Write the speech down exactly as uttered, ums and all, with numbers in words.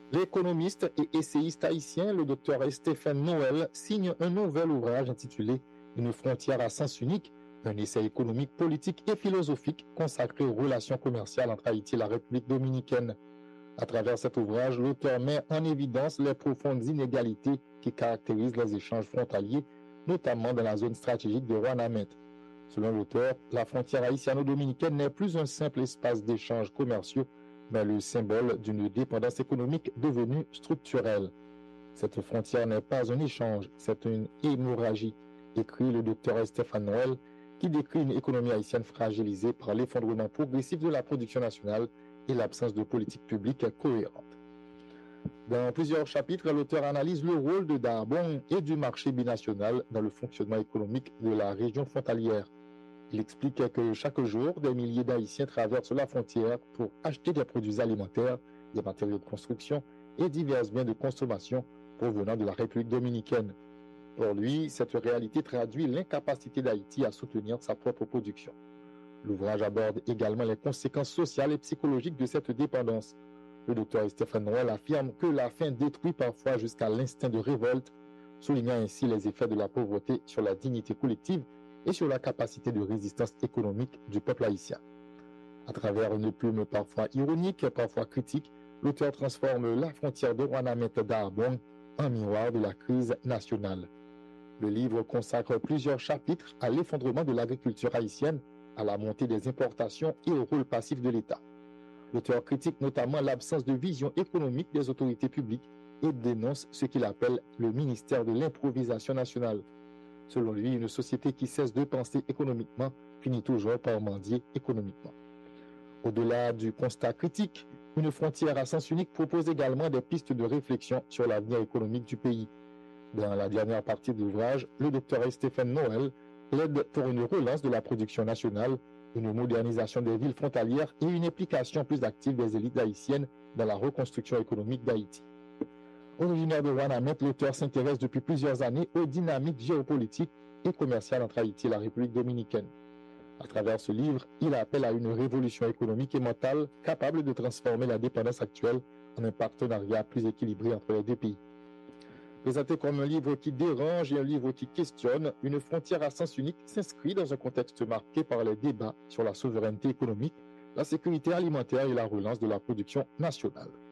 L'économiste et essayiste haïtien, le docteur Stéphane Noël, signe un nouvel ouvrage intitulé Une frontière à sens unique, un essai économique, politique et philosophique consacré aux relations commerciales entre Haïti et la République dominicaine. À travers cet ouvrage, l'auteur met en évidence les profondes inégalités qui caractérisent les échanges frontaliers, notamment dans la zone stratégique de Ouanamet. Selon l'auteur, la frontière haïtiano-dominicaine n'est plus un simple espace d'échanges commerciaux, mais le symbole d'une dépendance économique devenue structurelle. Cette frontière n'est pas un échange, c'est une hémorragie, écrit le docteur Stéphane Noël, qui décrit une économie haïtienne fragilisée par l'effondrement progressif de la production nationale et l'absence de politique publique cohérente. Dans plusieurs chapitres, l'auteur analyse le rôle de Darbon et du marché binational dans le fonctionnement économique de la région frontalière. Il explique que chaque jour, des milliers d'Haïtiens traversent la frontière pour acheter des produits alimentaires, des matériaux de construction et divers biens de consommation provenant de la République dominicaine. Pour lui, cette réalité traduit l'incapacité d'Haïti à soutenir sa propre production. L'ouvrage aborde également les conséquences sociales et psychologiques de cette dépendance. Le docteur Stéphane Noël affirme que la faim détruit parfois jusqu'à l'instinct de révolte, soulignant ainsi les effets de la pauvreté sur la dignité collective et sur la capacité de résistance économique du peuple haïtien. À travers une plume parfois ironique, parfois critique, l'auteur transforme la frontière de Ouanamet d'Arbon en miroir de la crise nationale. Le livre consacre plusieurs chapitres à l'effondrement de l'agriculture haïtienne, à la montée des importations et au rôle passif de l'État. L'auteur critique notamment l'absence de vision économique des autorités publiques et dénonce ce qu'il appelle le ministère de l'improvisation nationale. Selon lui, une société qui cesse de penser économiquement finit toujours par mendier économiquement. Au-delà du constat critique, une frontière à sens unique propose également des pistes de réflexion sur l'avenir économique du pays. Dans la dernière partie de l'ouvrage, le docteur Stéphane Noël plaide pour une relance de la production nationale, une modernisation des villes frontalières et une implication plus active des élites haïtiennes dans la reconstruction économique d'Haïti. Originaire de Ouanamet, l'auteur s'intéresse depuis plusieurs années aux dynamiques géopolitiques et commerciales entre Haïti et la République dominicaine. À travers ce livre, il appelle à une révolution économique et mentale capable de transformer la dépendance actuelle en un partenariat plus équilibré entre les deux pays. Présenté comme un livre qui dérange et un livre qui questionne, Une frontière à sens unique s'inscrit dans un contexte marqué par les débats sur la souveraineté économique, la sécurité alimentaire et la relance de la production nationale.